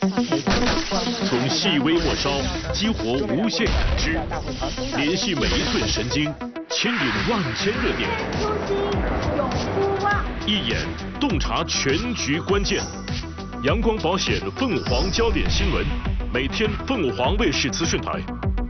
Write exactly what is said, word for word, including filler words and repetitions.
从细微末梢激活无限感知，联系每一寸神经，牵引万千热点。 初心永不忘。 一眼洞察全局关键。阳光保险凤凰焦点新闻，每天凤凰卫视资讯台